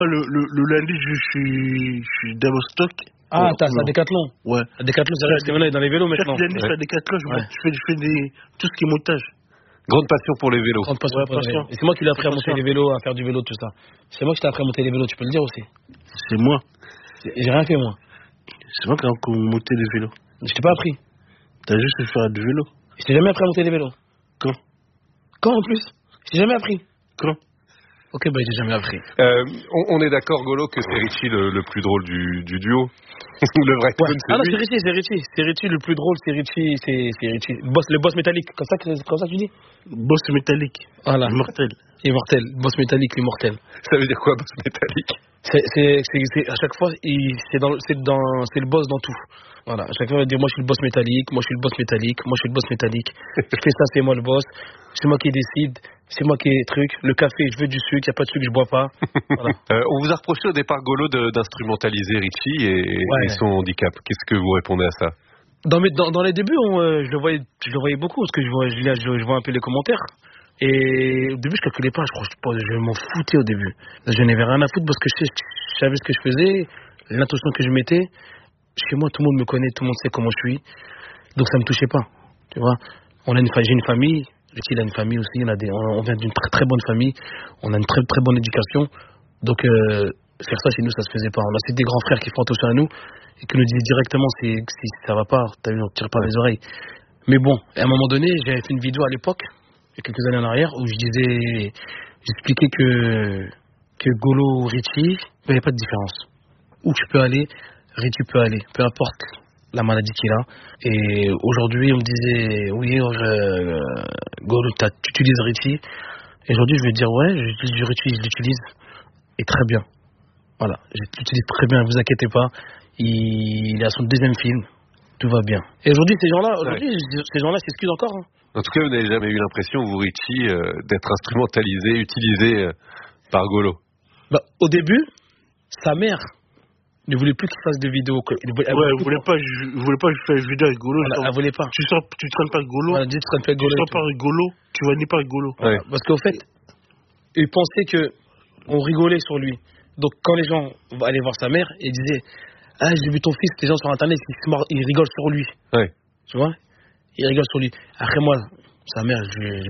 Le lundi, je suis Devostock. Ah, t'as ça Décathlon. Ouais. À Décathlon, c'est vrai que maintenant, il est dans les vélos maintenant. Chaque lundi, je suis à Décathlon, je fais tout ce qui est montage. Grande passion pour les vélos. Grande passion pour les vélos. Et c'est moi qui l'ai appris à monter les vélos, à faire du vélo, tout ça. C'est moi qui t'ai appris à monter les vélos, tu peux le dire aussi. C'est moi. J'ai rien fait, moi. C'est moi qui ai monté les vélos. Je t'ai pas appris. T'as juste fait faire du vélo. Je t'ai jamais appris à monter les vélos. Quand en plus? Je t'ai jamais appris. Quand? Ok, bah j'ai jamais appris. On est d'accord, Golo, que c'est Richie le plus drôle du duo. Le vrai clown, c'est non, lui. c'est Richie le plus drôle, c'est Richie. Le boss métallique, comme ça tu dis? Boss métallique. Voilà. Immortel. Boss métallique, immortel. Ça veut dire quoi, boss métallique? C'est à chaque fois, c'est le boss dans tout. Voilà, à chaque fois, il va dire moi je suis le boss métallique, moi je suis le boss métallique, moi je suis le boss métallique. Je fais ça, c'est moi le boss. C'est moi qui décide, c'est moi qui ai truc. Le café, je veux du sucre, il n'y a pas de sucre, je bois pas. Voilà. On vous a reproché au départ, Golo, d'instrumentaliser Richie et son handicap. Qu'est-ce que vous répondez à ça? Dans les débuts, je le voyais beaucoup, parce que je vois un peu les commentaires. Et au début, je calculais pas, je m'en foutais au début. Je n'avais rien à foutre parce que je savais ce que je faisais, l'intention que je mettais. Chez moi, tout le monde me connaît, tout le monde sait comment je suis. Donc ça me touchait pas, tu vois. J'ai une famille, Richie a une famille aussi, on vient d'une très très bonne famille, on a une très très bonne éducation. Donc faire ça chez nous, ça se faisait pas. On a aussi des grands frères qui font attention à nous et qui nous disent directement si ça va pas, t'as vu, on tire pas les oreilles. Mais bon, à un moment donné, j'avais fait une vidéo à l'époque, il y a quelques années en arrière, où j'expliquais que Golo, Richie, il n'y avait pas de différence. Où tu peux aller, Richie peut aller, peu importe la maladie qu'il a. Et aujourd'hui, on me disait, oui, Golo, tu utilises Richie. Et aujourd'hui, je vais dire, ouais, j'utilise Richie, je l'utilise. Et très bien. Voilà, je l'utilise très bien, ne vous inquiétez pas. Il est à son deuxième film, tout va bien. Et aujourd'hui, ces gens-là s'excusent encore. Hein. En tout cas, vous n'avez jamais eu l'impression, vous, Richie, d'être instrumentalisé, utilisé par Golo? Bah, au début, sa mère ne voulait plus qu'il fasse de vidéos. Elle voulait pas que je fasse une vidéo avec Golo. Voilà, elle voulait pas. Tu traînes pas avec Golo. Voilà, tu traînes pas avec Golo. Tu sors pas avec Golo, tu vas ni pas avec Golo. Voilà, parce qu'au fait, il pensait qu'on rigolait sur lui. Donc quand les gens allaient voir sa mère, ils disaient « Ah, j'ai vu ton fils, les gens sur internet, ils rigolent sur lui. » Tu vois? Ils rigolent sur lui. Après moi, sa mère,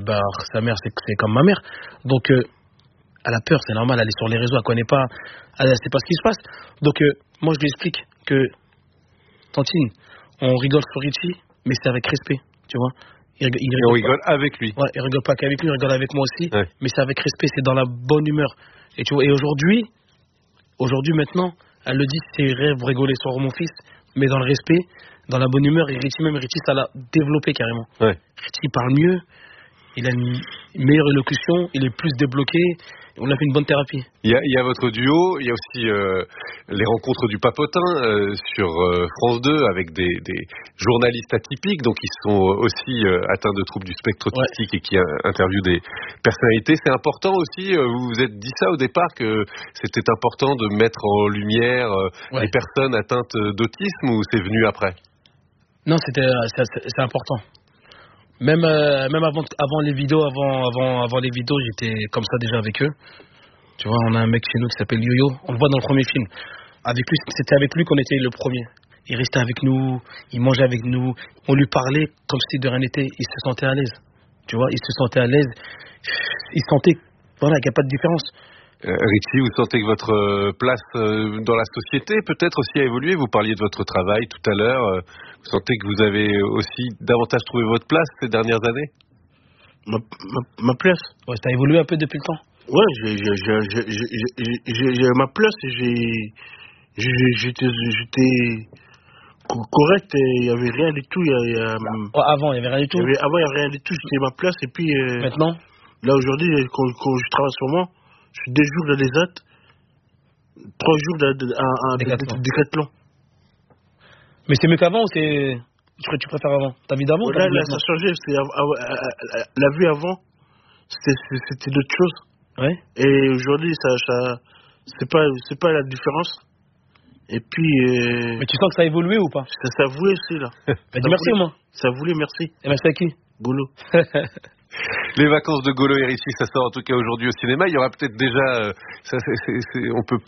c'est comme ma mère. Donc elle a peur, c'est normal, elle est sur les réseaux, elle connaît pas, elle sait pas ce qui se passe. Donc moi je lui explique que Tantine, on rigole sur Richie, mais c'est avec respect, tu vois. On rigole avec lui. Ouais, il rigole pas qu'avec lui, il rigole avec moi aussi, mais c'est avec respect, c'est dans la bonne humeur. Et tu vois, et aujourd'hui maintenant, elle le dit, c'est vrai, vous rigolez sur mon fils, mais dans le respect, dans la bonne humeur. Et Richie, ça l'a développé carrément. Richie parle mieux, il a une meilleure élocution, il est plus débloqué. On a fait une bonne thérapie. Il y a votre duo, il y a aussi les rencontres du Papotin sur France 2 avec des journalistes atypiques, donc ils sont aussi atteints de troubles du spectre autistique et qui interviewent des personnalités. C'est important aussi, vous vous êtes dit ça au départ, que c'était important de mettre en lumière les personnes atteintes d'autisme, ou c'est venu après? Non, c'est important. Même avant les vidéos, avant les vidéos, j'étais comme ça déjà avec eux. Tu vois, on a un mec chez nous qui s'appelle Yo-Yo. On le voit dans le premier film. C'était avec lui qu'on était le premier. Il restait avec nous, il mangeait avec nous. On lui parlait comme si de rien n'était. Il se sentait à l'aise. Tu vois, il se sentait à l'aise. Il sentait, voilà, qu'il n'y a pas de différence. Richie, vous sentez que votre place dans la société peut-être aussi a évolué? Vous parliez de votre travail tout à l'heure. Vous sentez que vous avez aussi davantage trouvé votre place ces dernières années? Ma place? Ouais, ça a évolué un peu depuis le temps. Ouais, j'ai ma place et j'étais correct, il n'y avait rien du tout. Avant, il n'y avait rien du tout. Avant, il n'y avait rien du tout, j'étais ma place. Et puis, maintenant, là, aujourd'hui, quand je travaille sur moi, je suis 2 jours dans les AT, 3 jours à Décathlon. Mais c'est mieux qu'avant ou tu préfères avant? Ta vie d'avant? Là, ça a changé. La vie avant, c'était d'autres choses. Ouais. Et aujourd'hui, c'est pas la différence. Et puis. Mais tu sens que ça a évolué ou pas? Ça a voulu aussi, là. Dis merci, moi. Ça a voulu, merci. Et merci à qui? Golo. Les vacances de Golo et Richie, ça sort en tout cas aujourd'hui au cinéma. Il y aura peut-être déjà, on peut